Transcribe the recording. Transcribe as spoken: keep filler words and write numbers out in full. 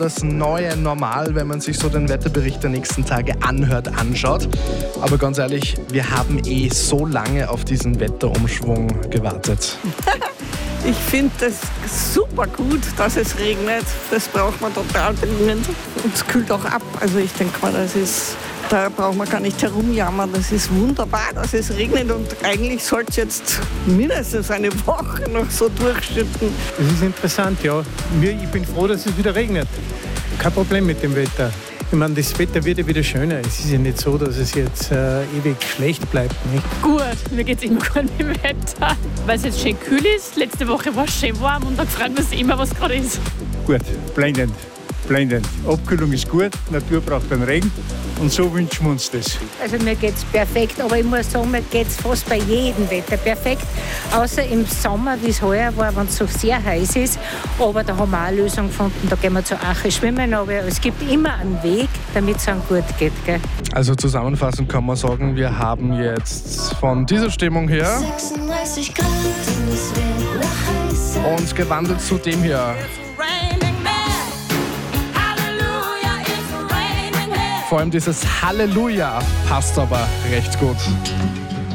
Das neue Normal, wenn man sich so den Wetterbericht der nächsten Tage anhört, anschaut. Aber ganz ehrlich, wir haben eh so lange auf diesen Wetterumschwung gewartet. Ich finde das super gut, dass es regnet. Das braucht man total dringend. Und es kühlt auch ab. Also ich denke mal, das ist, da braucht man gar nicht herumjammern. Das ist wunderbar, dass es regnet. Und eigentlich sollte es jetzt mindestens eine Woche noch so durchschütten. Das ist interessant, ja. Ich bin froh, dass es wieder regnet. Kein Problem mit dem Wetter. Ich meine, das Wetter wird ja wieder schöner. Es ist ja nicht so, dass es jetzt äh, ewig schlecht bleibt. Nicht? Gut, mir geht es immer gut mit dem Wetter. Weil es jetzt schön kühl ist. Letzte Woche war es schön warm und da freuen wir uns immer, was gerade ist. Gut, blendend. Blendend. Abkühlung ist gut, Natur braucht den Regen und so wünschen wir uns das. Also mir geht es perfekt, aber ich muss sagen, mir geht es fast bei jedem Wetter perfekt. Außer im Sommer, wie es heuer war, wenn es so sehr heiß ist. Aber da haben wir auch eine Lösung gefunden, da gehen wir zur Ache schwimmen. Aber es gibt immer einen Weg, damit es einem gut geht. Gell? Also zusammenfassend kann man sagen, wir haben jetzt von dieser Stimmung her sechsunddreißig Grad und es wird noch heißer. uns gewandelt zu dem hier. Vor allem dieses Halleluja passt aber recht gut.